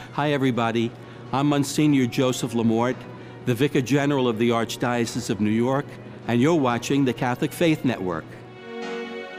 Hi, everybody. I'm Monsignor Joseph Lamort, the Vicar General of the Archdiocese of New York, and you're watching the Catholic Faith Network.